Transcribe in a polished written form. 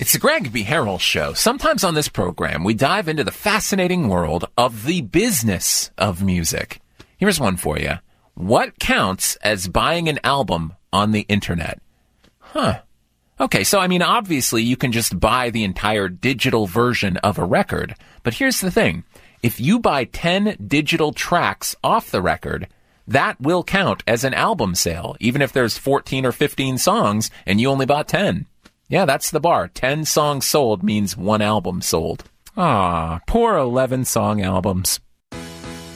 It's the Greg B. Harrell Show. Sometimes on this program, we dive into the fascinating world of the business of music. Here's one for you. What counts as buying an album on the internet? Okay, so obviously you can just buy the entire digital version of a record. But here's the thing. If you buy 10 digital tracks off the record, that will count as an album sale, even if there's 14 or 15 songs and you only bought 10. Yeah, that's the bar. 10 songs sold means one album sold. Poor 11-song albums.